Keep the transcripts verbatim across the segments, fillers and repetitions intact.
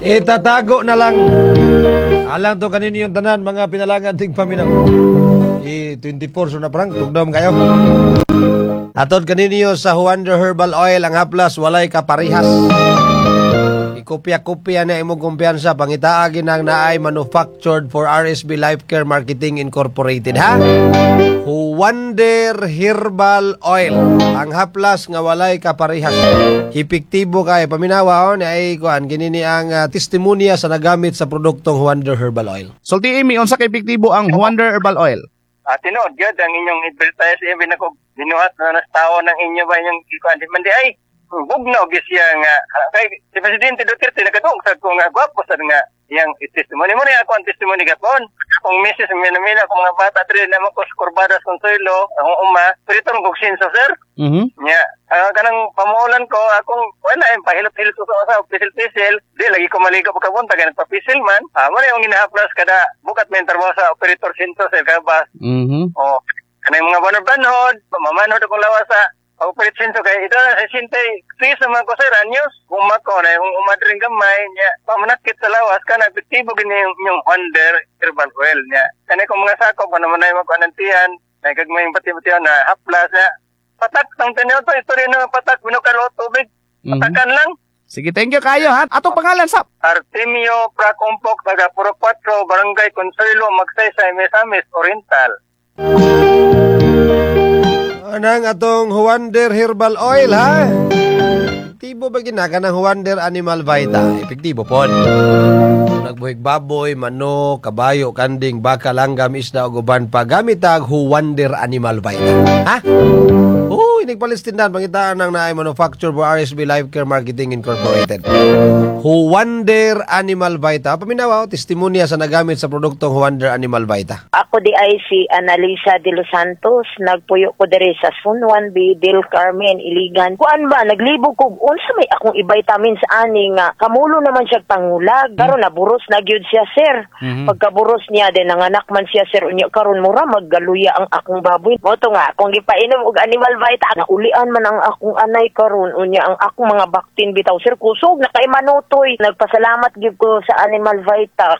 Itatago na lang. Alang to kanino yung tanan, mga pinalangan ting paminaw. I twenty-four so na parang tugdom kayo. Atod kanino sa Wonder Herbal Oil ang haplas walay kaparihas. Ikopya-kopya na imong kumpiyansa pangitaagi nang naay manufactured for R S B Life Care Marketing Incorporated ha. Wonder Herbal Oil ang haplas nga walay kaparihas. Epektibo kay paminawa on ay kuan kinini ang uh, testimonya sa nagamit sa produktong Wonder Herbal Oil. Sulti Amy, unsa kay epektibo ang Wonder Herbal Oil? Ah, tinuod gyud ang inyong advertise even ako binuhat na nas tao ng inyo ba yung ikuan di man di ay bugnaw gyud siya nga ah, kay si Presidente Duterte nagadung sa ko nga gwapo sa nga yang testimony mo ni ako ang testimony gapon kung misis minamina kung mga bata diri na mo ko kurbada sa Consuelo ang uma pero kog senso sir. Mhm. Nya uh, kanang pamuulan ko akong wala yung pahilot-hilot ko sa usaw pisil-pisil di lagi ko maligo pagkabunta ganit papisil man ah wala yung ginahaplas kada bukat may trabaho sa operator center sa kabas. Mhm. Oh kanang mga banod-banod mamanod akong lawas sa operate center kay ito na sa sintay please naman ko sir anyos umako na yung umadring gamay niya pamanakit sa lawas kana epektibo gini yung, yung Wonder Herbal Oil niya kani kung mga sakop ano man ay magkanantian na gagmay pati-pati na haplas niya patak tang tanyo to ito rin na patak binukalo tubig patakan lang. Sige, thank you kayo ha. Atong pangalan sa Artemio Pracompok taga Puro Cuatro Barangay Consuelo Magsaysay Misamis Oriental. Anang atong Wonder Herbal Oil ha. Epektibo ba ginaga ng Wonder Animal Vita? Epektibo po. Nagbuhig baboy, manok, kabayo, kanding, baka, langgam, isda o guban pa gamit ang Wonder Animal Vita. Ha? Oo, inigpalistindan pangitaan ng naay manufacturer for R S B Life Care Marketing Incorporated. Wonder Animal Vita. Paminawa, testimonya sa nagamit sa produktong Wonder Animal Vita. Ako di ay si Analisa de los Santos, nagpuyo ko diri sa Sun one B, Del Carmen, Iligan. Kuan ba, naglibog ko, unsa may akong i-vitamin sa ani nga, kamulo naman siya pangulag, karon naburos na gyud siya sir. Mhm. Pagkaburos niya, din nanganak man siya sir, unya karon mura, maggaluya ang akong baboy. Moto nga, kung gipainom og Animal Vita, naulian man ang akong anay karon unya ang akong mga baktin bitaw sir, kusog, na kay manutoy. Nagpasalamat gyud ko sa Animal Vita.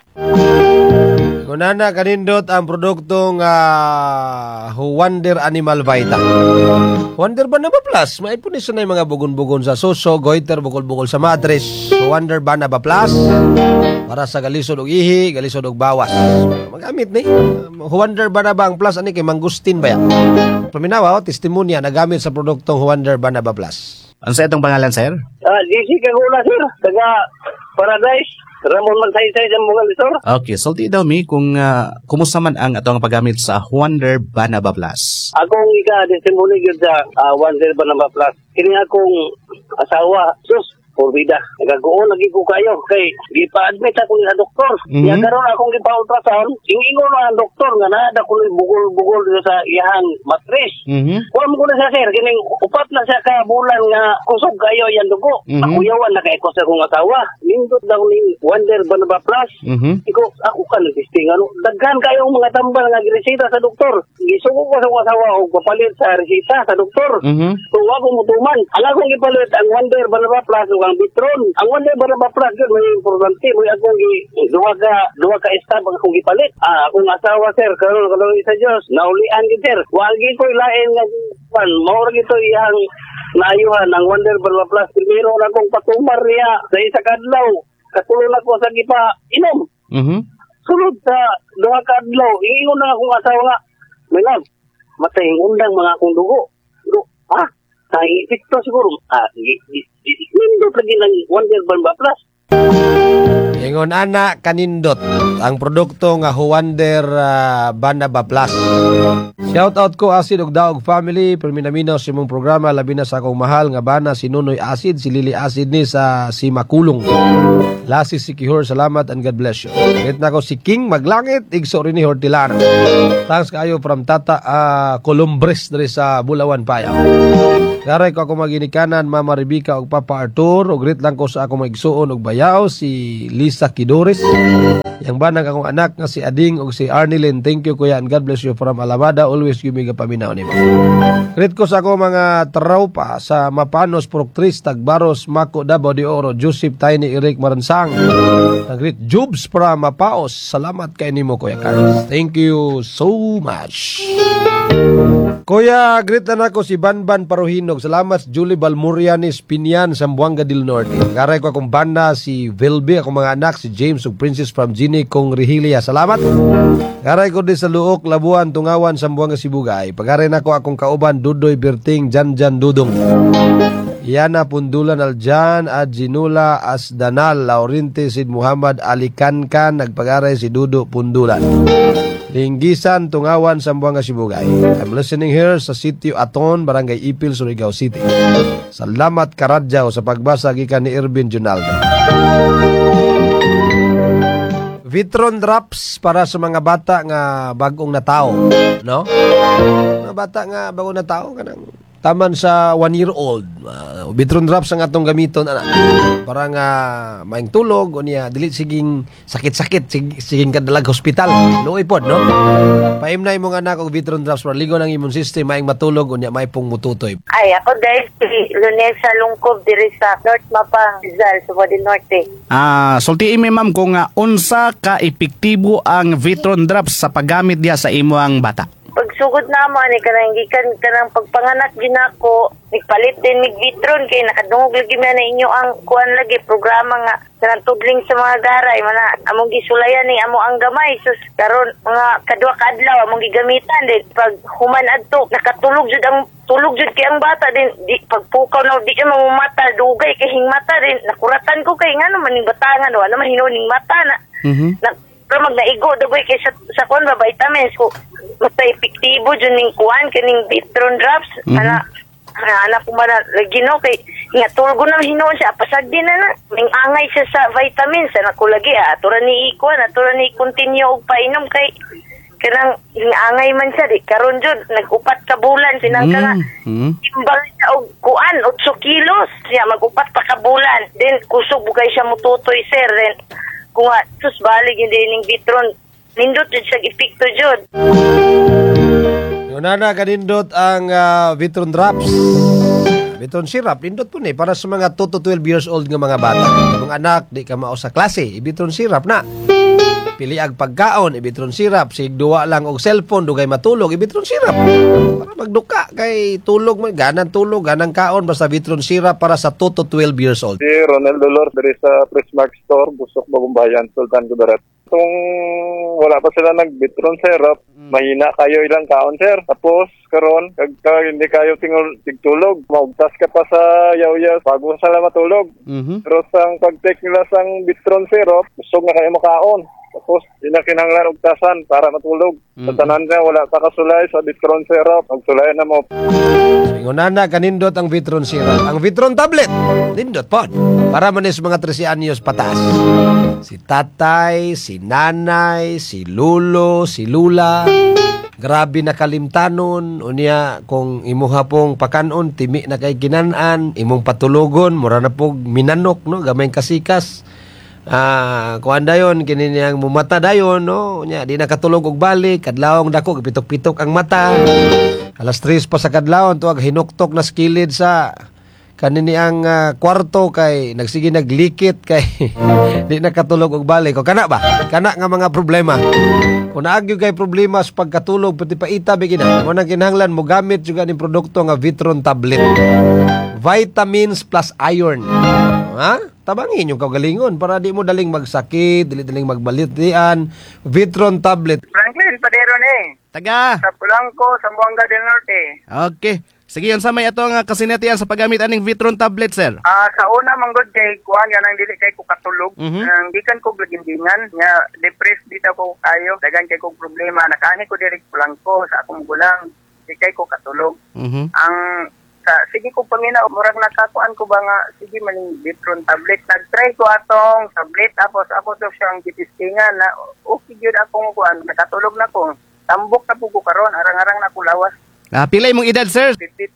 Kunana kanindot ang produktong uh, Wonder Animal Vita. Wonder Banaba Plus. Maipon isa na yung mga bugon-bugon sa suso, goiter, bukol-bukol sa matres. Wonder Banaba Plus. Para sa galisod og ihi, galisod og bawas. Magamit ni. Wonder Banaba ang plus. Ani kay Mangustin ba yan? Paminawa, oh, testimonya nagamit sa produktong Wonder Banaba Plus. Ano sa itong pangalan, sir? Ah, D C Kagula sir, taga Paradise. Ramon Magsaysay sa mga lisor. Okay, sulti daw mi kung uh, kumusta man ang atong paggamit sa Wonder Banaba Plus. Akong ika testimony gyud sa uh, Wonder Banaba Plus. Kini akong asawa, sus, porbida. Nagagoon lagi ko kayo kay gipa-admit ako sa doktor. Mm-hmm. Ya karon akong gipa-ultrasound, ingingon na ang doktor nga naa ko bugol-bugol sa iyang matris. Mhm. Kuha mo ko na siya, sir. Kining upat na siya ka bulan nga kusog kayo yan dugo. Mhm. Ako yawan na kay ko sa kong asawa. Nindot daw ni Wonder Banaba Plus. Mhm. Iko, ako ka nag-testing. Ano? Daghan kayong mga tambal nga giresita sa doktor. Gisuko ko sa kong asawa o papalit sa resita sa doktor. Mhm. Kung ako mutuman, ala kong ipalit ang Wonder Banaba Plus o ang Bitron. Ang Wonder Banaba Plus, yun, may importante. May akong gi- duha ka, duha ka stab ang akong ipalit. Ah, akong asawa, sir, karon karon isa Diyos, naulian gid sir. Wagi ko ilain nga pan, mao ra gito iyang naayuhan ang Wonder Banaba Plus. Primero na akong patumar niya sa isa ka adlaw. Katulong ako sa gipa inom. Mhm. Sulod sa duha ka adlaw, ingon na akong asawa nga, may love, matay ang undang mga akong dugo. Dugo, ah, nai-epekto siguro. Ah, nindot lagi ng Wonder Banaba Plus. Ingon ana kanindot ang produkto nga Wonder uh, Banaba Plus. Shout out ko Asid og Daog family, perminaminaw sa imong programa labi na sa akong mahal nga bana si Nunoy Asid, si Lily Asid ni sa si Makulong. Lasi si Kihor, salamat and God bless you. Ngit na ko si King Maglangit, igso rin ni Hortilano. Thanks kayo from Tata uh, Columbres diri sa Bulawan Paya. Garay ko ako maginikanan Mama Rebecca og Papa Arthur, og greet lang ko sa ako maigsuon og bayaw si Lisa Kidores. Yang banang akong anak nga si Ading o si Arnilyn. Thank you kuya and God bless you from Alamada. Always give me kapaminaw ni mo. Greet ko sa ako mga traupa sa Mapanos, Proctris, Tagbaros, Mako, Davao de Oro, Joseph, Tiny, Eric, Maransang. Greet Jubs para Mapaos. Salamat kay nimo kuya Carlos. Thank you so much. Kuya, greet na ako si Banban Paruhinog. Salamat Julie Balmurianis Pinyan, Sambuanga del Norte. Ngaray ko akong banda si Velby, akong mga anak si James ug Princess from Gini kong Rihilia. Salamat. Ngaray ko din sa Luok, Labuan, Tungawan, Sambuanga, Sibugay. Pagaray na ko akong kauban Dudoy Berting, Janjan Dudong. Yana Pundulan Aljan, Adjinula Asdanal, Laurente Sid Muhammad Alikankan, nagpagaray si Dudo Pundulan. Linggisan, Tungawan, Sambuanga, Sibugay. I'm listening here sa Sitio Aton, Barangay Ipil, Surigao City. Salamat Karadjaw sa pagbasa gikan ni Irvin Junaldo. Vitron drops para sa mga bata nga bagong natao, no? Mga bata nga bagong natao kanang taman sa one year old. Uh, Vitron drops ang atong gamiton ana. Para nga maing tulog o niya dili siging sakit-sakit sig, siging kadalag hospital. Luoy pod no. Paimnay mo nga anak og Vitron drops para ligo ng immune system maing matulog o niya may pong mututoy. Ay, ako dahil si Lunesa Lungkob diri sa North Mapang, Rizal, Subo del Norte. Ah, sultiin mi ma'am kung uh, unsa ka epektibo ang Vitron drops sa paggamit diha sa imong bata. Pagsugod na mo, ni kanang gikan kanang pagpanganak ginako, nagpalit din mig Vitron kay nakadungog lagi man na inyo ang kuan lagi programa nga kanang tudling sa mga garay mana among gisulayan ni amo ang gamay sus karon mga kadua ka adlaw among gigamitan din pag human adto nakatulog jud ang tulog jud kay ang bata din di pagpukaw na di mo mata dugay kay hing mata din nakuratan ko kay ngano man ning batangan wala man hinuning mata na. Mhm. Na, pero magnaigo dagoy kay sa, sa kuan ba vitamins ko basta epektibo dyan ning kuhan, kaning Vitron drops. Mm-hmm. Ana, anak ko ba na, lagi no, kay, nga tulgo na hinoon siya, pasag din na na. May angay siya sa vitamins, anak ko lagi, ah, tura ni ikuan, ah, tura ni continue og painom, kay, kanang, angay man siya, di, karon jud, nag-upat ka bulan, sinang ka nga, Mm-hmm. timbang siya og kuan, eight kilos, siya, mag-upat pa ka bulan, then, kusog bugay siya mututoy, sir, then, kung nga, sus, balig, hindi ning Vitron, nindot jud siya epekto jud. Yung nana kanindot ang uh, Vitron drops. Vitron syrup, nindot po ni para sa mga two to twelve years old nga mga bata. Kung anak, di ka mao sa klase, Vitron syrup na. Pili ag pagkaon, Vitron syrup. Sigduwa lang og cellphone, dugay matulog, Vitron syrup. Para magduka kay tulog mo, ganang tulog, ganang kaon, basta Vitron syrup para sa two to twelve years old. Si Ronel Dolor dari sa Prismark Store, Busok, Bagumbayan, Sultan Kudarat. Kung wala pa sila nag-Vitron syrup, mahina kayo ilang kaon, sir. Tapos, karon kag kag hindi kayo tingol tigtulog, maugtas ka pa sa yaw-yaw bago sila matulog. Mhm. Pero sang pag-take nila sang Vitron syrup, busog na kayo makaon. Tapos, di na kinanglan ugtasan para matulog. Mm-hmm. Sa tanan niya, wala ka kasulay sa Vitron syrup. Magsulay na mo. Ingon nana kanindot ang Vitron syrup. Ang Vitron tablet, nindot pod. Para manis mga thirteen anyos pataas. Si tatay, si nanay, si lulo, si lula. Grabe na kalimtanon. Unya, kung imuha pong pakanon, timi na kay ginanan, imong patulogon, mura na pong minanok, no? Gamay kasikas. Ah, kuan dayon kini niyang mumata dayon no nya di nakatulog og balik kadlawong dako pitok-pitok ang mata alas tres pa sa kadlawon tuwag hinuktok na skilid sa kanini ang uh, kwarto kay nagsige naglikit kay di nakatulog og balik o kana ba kana nga mga problema kung naagyo kay problema sa pagkatulog pati paita bigina mo nang kinahanglan mo gamit juga ning produkto nga Vitron tablet vitamins plus iron ha tabangin yung kagalingon para di mo daling magsakit, dili daling magbalitian. Vitron tablet. Franklin, padero ni. Taga. Sa Pulangko, Sambuanga del Norte. Okay. Sige, yun sa may ato nga kasinatian sa paggamit aning Vitron tablet, sir. Ah, sa una manggod kay kuan nga nang dili kay ko katulog. Mhm. Ang gikan ko lagindingan nga depressed dito ko kayo. Dagan kay ko problema. Nakaani ko diri Pulangko sa akong gulang. Di kay ko katulog. Mhm. Ang sa sige ko pangina murag nakakuan ko ba nga sige maning Vitron tablet nagtry ko atong tablet tapos ako to siyang gitistingan na okay gyud akong kuan nakatulog na ko tambok na po ko karon arang-arang na ko lawas Ah, pila imong edad, sir? fifty-three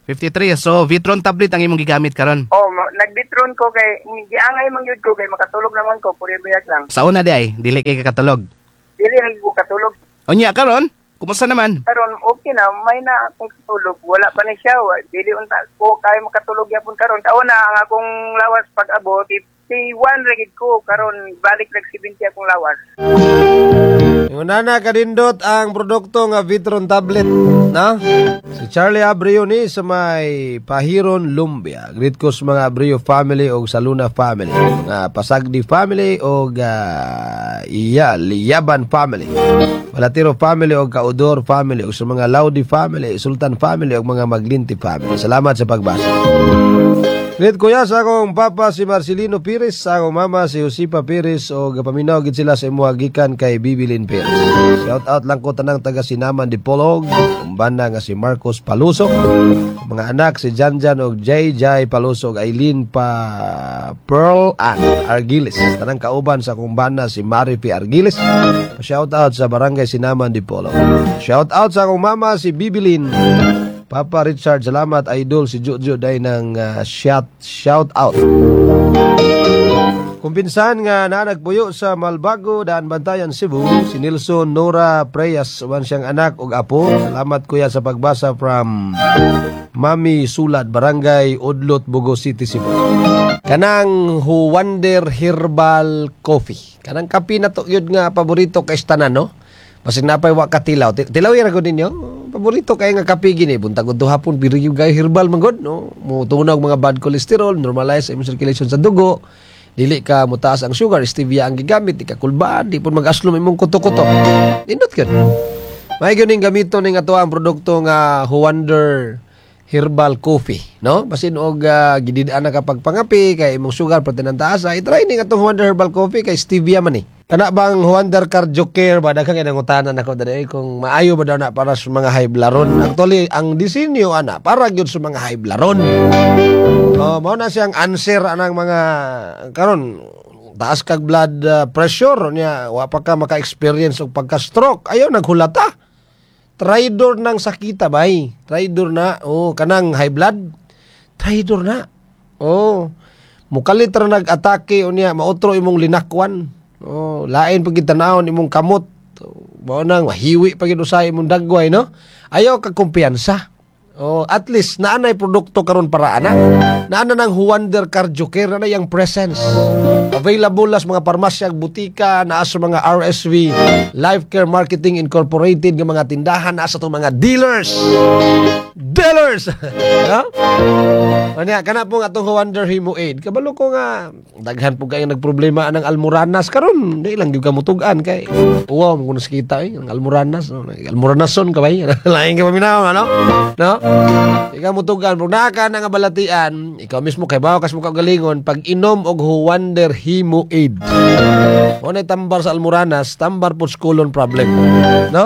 fifty-three. So Vitron tablet ang imong gigamit karon. Oh, ma- nag-Vitron ko kay giangay man yun ko kay makatulog naman ko puri biyak lang. Sa una di ay dili kay kakatulog. Dili lang ko katulog. Unya karon, kumusta naman? Karon okay na, may na akong katulog. Wala pa ni siya. wa- Dili unta ko kay makatulog yapon karon. Taon na ang akong lawas pag-abot fifty-one regid ko karon balik nag seventy akong lawas. Yung nana kanindot ang produkto nga Vitron tablet, na? Si Charlie Abreu ni sa may Pahiron, Lumbia. Greet ko sa mga Abreu family o sa Luna family. Nga Pasagdi family o uh, iya, Liyaban family. Palatiro family o Kaudor family o sa mga Laudi family, Sultan family o mga Maglinti family. Salamat sa pagbasa. Greet kuya sa akong papa si Marcelino Pires, sa akong mama si Josepa Pires o gapaminaw gid sila sa imuha gikan kay Bibilin Pires. Shout out lang ko tanang taga Sinaman di Polog, umbana nga si Marcos Palusok, mga anak si Janjan og Jay Jay Palusok, Aileen pa Pearl Ann Argiles, tanang kauban sa akong bana si Mari P. Argiles. Shout out sa barangay Sinaman di Polog. Shout out sa akong mama si Bibilin. Papa Richard, salamat idol si Jojo day ng uh, shout, shout out. Kumpinsan nga na nagpuyo sa Malbago, Daan Bantayan, Cebu, si Nelson Nora Preyas, wan siyang anak ug apo. Salamat kuya sa pagbasa from Mami Sulad, Barangay Udlot, Bugo City, Cebu. Kanang Wonder Herbal Coffee. Kanang kape na to yun nga paborito kay tanan, no? Basig napay wa ka tilaw. Tilaw ra gud ninyo. Paborito kay nga kape gini. Buntag gud hapon biriyo gay herbal man gud, no. Mo tunog mga bad cholesterol, normalize imong circulation sa dugo. Dili ka mutaas ang sugar, stevia ang gigamit, di ka kulbaan, di pun mag-aslom imong kuto-kuto. Indot gyud. May gyud ning gamito ning ato ang produkto nga Wonder Herbal Coffee, no? Basin og uh, gidid-an na kapag pangapi kay imong sugar protein ang taas, ay try ning atong Wonder Herbal Coffee kay stevia man ni. Kana bang Wonder Cardio Care ba daghang inangutanan nako dali kung maayo ba daw na para sa mga high bloodron. Actually, ang disenyo ana para gyud sa mga high bloodron. Oh, mao na siyang answer anang mga karon taas kag blood uh, pressure niya, wa pa ka maka-experience og pagka-stroke. Ayaw naghulata. Traidor ng sakita bay. Traidor na. Oh, kanang high blood. Traidor na. Oh. Mukalit ra nag-atake unya mautro imong linakwan. Oh, lain pag gitanawon imong kamot. Mao nang mahiwi pag usay imong dagway, no? Ayaw ka kumpiyansa. Oh, at least naanay produkto karon para ana. Naana nang Wonder Cardio Care na yang presence. Available las mga parmasya ug butika, naa sa mga R S V, Life Care Marketing Incorporated nga mga tindahan, naa sa tong mga dealers. Dealers. No? Anya kana po atong Wonder Hemo Aid. Kabalo ko nga daghan po kay nagproblema anang almoranas karon. Di lang gyud ka mutugan kay. Wow, mo kuno kita eh, ang almoranas, no? Almoranason ka bay. Lain ka paminaw, ano? No? Ikaw mutugan, pag naka na nga balatian, ikaw mismo kay bawa kas mo kagalingon, pag inom og Wonder Hemo Aid. O na tambar sa almoranas, tambar po colon problem. No?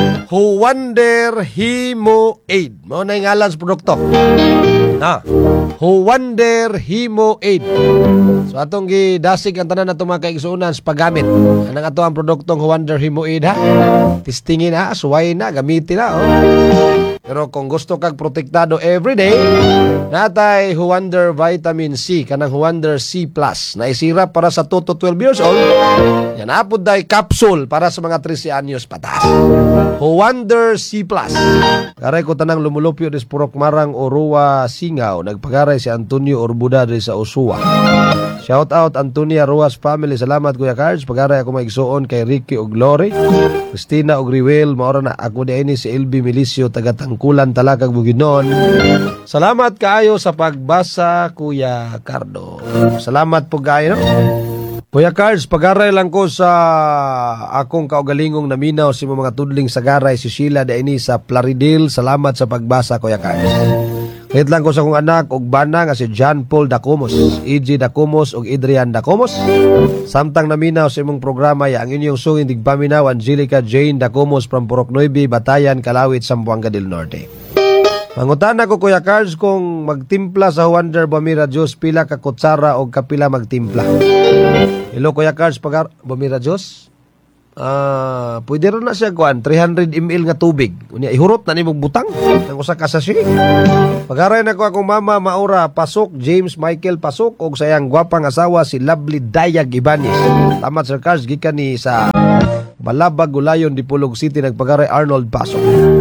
Wonder Hemo Aid. Mo na yung ngalan sa produkto. Na. Wonder Hemo Aid. So atong gidasig ang tanan nato mga kaigsuunan sa paggamit. Anang ato ang produktong Wonder Hemo Aid, ha? Testingin, ha? Suwayin na, gamitin na, oh. Pero kung gusto kag protektado everyday, natay Wonder Vitamin C, kanang Wonder C Plus, na isirap para sa two to twelve years old. Yan apod day capsule para sa mga thirteen anyos pataas. Wonder C Plus. Karay ko tanang lumulupyo des purok marang Orua Singaw, nagpagaray si Antonio Orbuda des sa Usua. Shout out Antonia Ruas family. Salamat Kuya Cards. Pagaray ako maigsuon kay Ricky og Glory, Christina og Riwel, maora na ako di ini si L B Milicio taga Tangkulan Talakag Bugidnon. Salamat kaayo sa pagbasa Kuya Cardo. Salamat po kayo. Kuya Cards, pagaray lang ko sa akong kaugalingong naminaw si mga tudling sa garay si Sheila da ini sa Plaridel. Salamat sa pagbasa Kuya Cards. Kahit lang ko sa akong anak og bana nga si John Paul Dacomos, E J Dacomos og Adrian Dacomos. Samtang naminaw sa imong programa ya ang inyong sungin digpaminaw Angelica Jane Dacomos from Purok Nueve, Batayan, Kalawit, Zamboanga del Norte. Mangutana ko Kuya Cards kung magtimpla sa Wonder Bamira Diyos pila ka kutsara o kapila magtimpla. Hello Kuya Cards, pagar Bamira Diyos? Ah, pwede rin na siya kuan three hundred milliliters nga tubig. Unya ihurot na nimong butang ng usa ka sachet. Pagaray na ko akong mama maura pasok James Michael pasok og sayang gwapang asawa si Lovely Dayag Ibanez. Tamat Sir Cars gikan ni sa Balabag Gulayon Dipolog City nagpagaray Arnold pasok.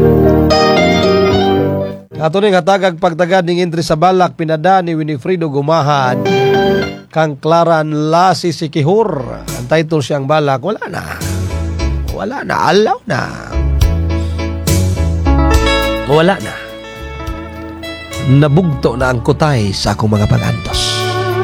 Ato ning hatagag pagtagad ning entry sa balak pinada ni Winifredo Gumahan kang Claran Lasi Sikihor. Ang title siyang balak wala na. Wala na, alaw na. Wala na. Nabugto na ang kutay sa akong mga pagantos.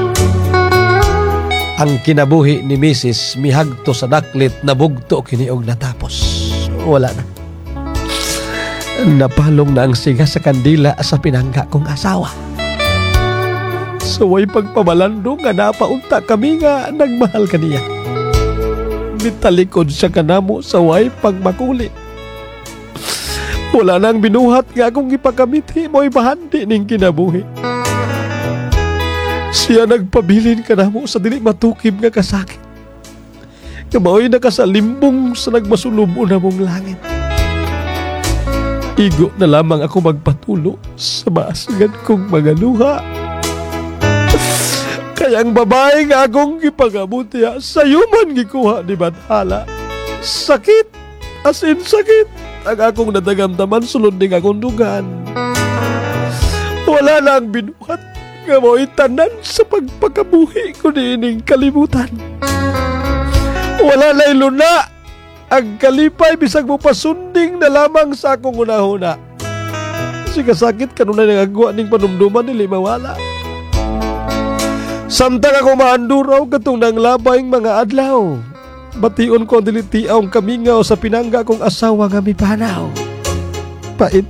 Ang kinabuhi ni Missus mihagto sa daklit nabugto kiniog natapos. Wala na. Napalong na ang siga sa kandila sa pinangga kong asawa. Suway pagpamalando nga napaunta kami nga nagmahal kaniya. Nitalikod siya kanamo sa way pagmakuli. Wala nang binuhat nga akong ipakamithi mo'y bahandi ning kinabuhi. Siya nagpabilin kanamo sa dili matukib nga kasakit. Kamaoy nakasalimbong sa nagmasulubo na mong langit. Igo na lamang ako magpatulo sa maasgan kong mga luha. Kaya ang babae nga akong gipagabuti sa yuman gikuha ni Bathala. Sakit, as in sakit, ang akong nadagamdaman sulod ning akong dugan. Wala na ang binuhat nga mo'y tanan sa pagpakabuhi ko niining kalibutan. Wala na iluna. Ang kalipay bisag mo pasunding na lamang sa akong unahuna. Sigasakit kanunay ng agwa ning panumduman nili mawala. Samtang ako maanduraw katong nang labayng mga adlaw. Bation ko dilitiaw ang kamingaw sa pinangga kong asawa nga mipanaw. Pait.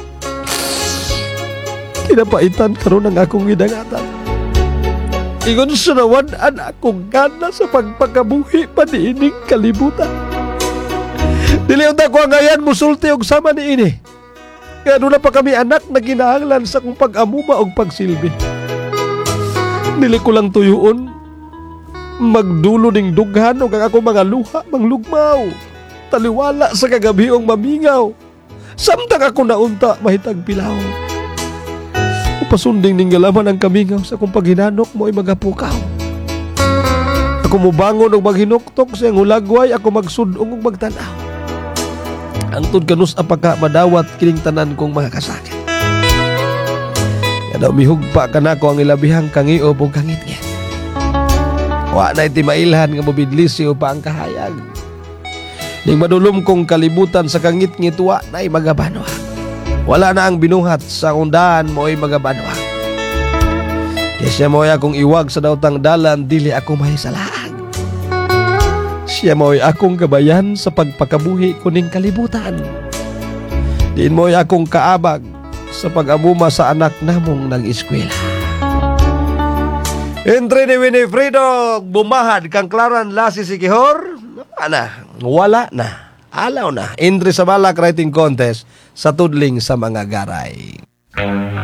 Kinapaitan karon ang akong gidangatan. Ingon sunawan-an akong gana sa pagpakabuhi pa niining kalibutan. Dili unta ko ang ayan musulti og sama ni ini. Kaya na pa kami anak na ginahanglan sa kong pag-amuma og pagsilbi. Dili ko lang tuyuon magdulo ning dughan og ang ako mga luha manglugmaw. Taliwala sa kagabiong mamingaw. Samtang ako naunta mahitag pilaw. Upasunding ning galaman ang kamingaw sa kong paghinanok mo ay magapukaw. Ako mubangon og maghinuktok sa iyang hulagway ako magsudong og magtanaw. Angtod kanus apaka madawat kining tanan kong mga kasakit. Kada umihugpa ka na ko ang ilabihang kangio o kangit-ngit. Wa na iti mailhan nga mobidlisi o pa ang kahayag. Ning madulom kong kalibutan sa kangit-ngit wa na'y magabanwa. Wala na ang binuhat sa kundahan mo'y magabanwa. Kaya siya mo'y akong iwag sa dautang dalan dili ako mahisalaan. Siya mo'y akong gabayan sa pagpakabuhi kuning kalibutan. Diin mo'y akong kaabag sa pag-amuma sa anak namong nag-eskwela. Entry ni Winifredo Bumahad kang Claran Lasi Sikihor. Ana, wala na. Alaw na. Entry sa balak writing contest sa tudling sa mga garay.